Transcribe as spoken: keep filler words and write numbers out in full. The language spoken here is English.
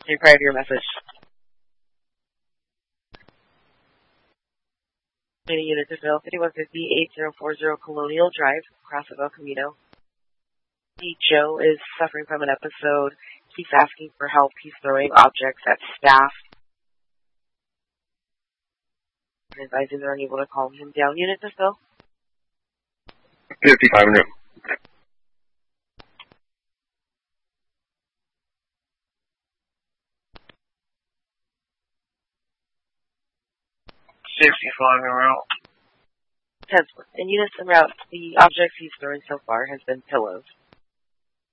You're proud of your message. Any unit to fill, fifty-one fifty, eighty forty Colonial Drive, across El Camino. Joe is suffering from an episode. He's asking for help. He's throwing objects at staff. Advisors are unable to calm him down. Unit to fill. fifty-five hundred. sixty-five en route. ten. In units en route, the objects he's throwing so far has been pillows.